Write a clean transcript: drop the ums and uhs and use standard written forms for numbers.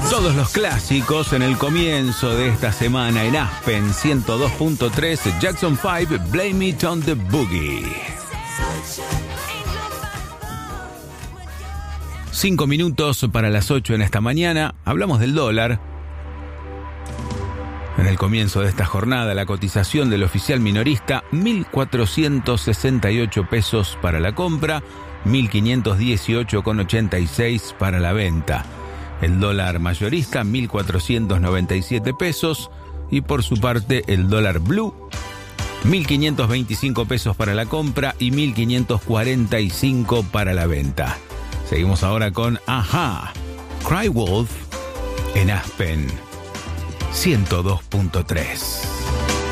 Todos los clásicos en el comienzo de esta semana en Aspen 102.3, Jackson 5, Blame It on the Boogie. 5 minutos para las 8 en esta mañana. Hablamos del dólar. En el comienzo de esta jornada, la cotización del oficial minorista, 1.468 pesos para la compra, 1.518,86 para la venta. El dólar mayorista, 1.497 pesos. Y por su parte, el dólar blue, 1.525 pesos para la compra y 1.545 para la venta. Seguimos ahora con Ajá, Cry Wolf en Aspen 102.3.